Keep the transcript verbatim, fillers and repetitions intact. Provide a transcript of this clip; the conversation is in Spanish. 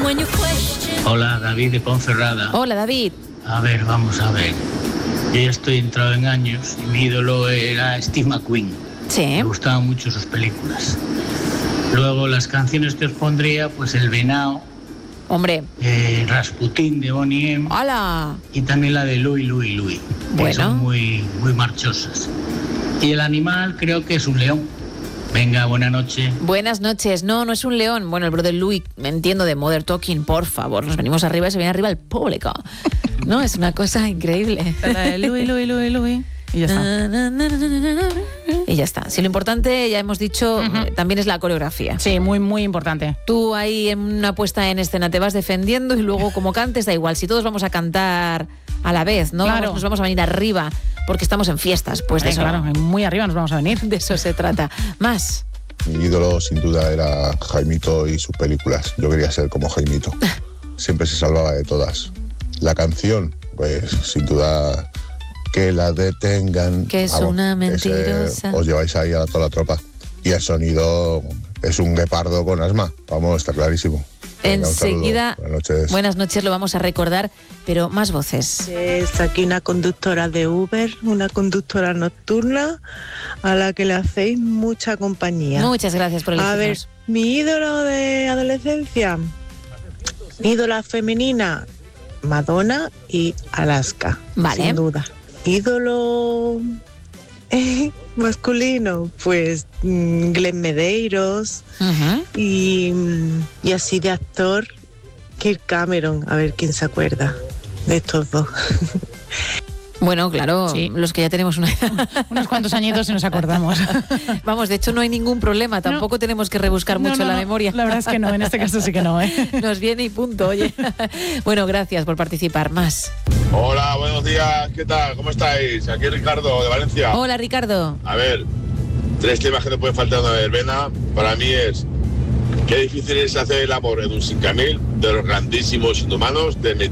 Hola, David de Ponferrada. Hola, David. A ver, vamos a ver. Yo ya estoy entrado en años y mi ídolo era Steve McQueen. Sí. Me gustaban mucho sus películas. Luego las canciones que os pondría, pues El Venao. Hombre. Eh, Rasputín de Bonnie M. ¡Hala! Y también la de Louis, Louis, Louis. Que Bueno. son muy, muy marchosas. Y el animal creo que es un león. Venga, buena noche. Buenas noches. No, no es un león. Bueno, el brother Louis, me entiendo de Modern Talking, por favor. Nos venimos arriba y se viene arriba el público. No, es una cosa increíble. La de Louis, Louis, Louis, Louis. Y ya está. Y ya está. Si lo importante, ya hemos dicho, Uh-huh. eh, también es la coreografía. Sí, muy, muy importante. Tú ahí en una puesta en escena te vas defendiendo y luego como cantes da igual. Si todos vamos a cantar a la vez, ¿no? Claro. Vamos, nos vamos a venir arriba porque estamos en fiestas. Pues de Eh, eso, claro, muy arriba nos vamos a venir. de eso se trata. Más. Mi ídolo sin duda era Jaimito y sus películas. Yo quería ser como Jaimito. Siempre se salvaba de todas. La canción, pues sin duda que la detengan. Que es una mentirosa. Ese, os lleváis ahí a toda la tropa. Y el sonido es un guepardo con asma. Vamos, está clarísimo. Venga, un saludo. Enseguida, Buenas noches. buenas noches, lo vamos a recordar, pero más voces. Es aquí una conductora de Uber, una conductora nocturna a la que le hacéis mucha compañía. Muchas gracias por A ver, elegirnos. mi ídolo de adolescencia, mi ídola femenina, Madonna y Alaska, Vale. sin duda. Ídolo eh, masculino, pues mm, Glenn Medeiros Uh-huh. y, mm, y así de actor, Kirk Cameron, a ver quién se acuerda de estos dos. Bueno, claro, Sí. los que ya tenemos una edad. Unos cuantos añitos y nos acordamos. Vamos, de hecho no hay ningún problema, tampoco tenemos que rebuscar No, mucho no, la no, memoria. La verdad es que no, en este caso sí que no, ¿eh? Nos viene y punto, oye. Bueno, gracias por participar. Más. Hola, buenos días, ¿qué tal? ¿Cómo estáis? Aquí Ricardo de Valencia. Hola, Ricardo. A ver, tres temas que no pueden faltar en una verbena. Para mí es qué difícil es hacer el amor en un cinco mil de los grandísimos inhumanos de